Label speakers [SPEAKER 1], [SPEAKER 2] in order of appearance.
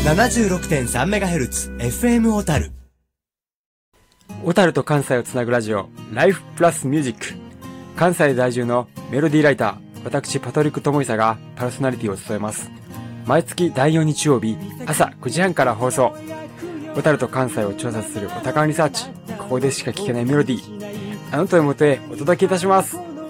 [SPEAKER 1] 76.3MHz FM 小樽。
[SPEAKER 2] 小樽と関西をつなぐラジオ、ライフプラスミュージック。関西在住のメロディーライター、私パトリック智久がパーソナリティを務めます。毎月第4日曜日朝9時半から放送。小樽と関西を調査するおたかんリサーチ。ここでしか聞けないメロディー、あなたのもとへお届けいたします。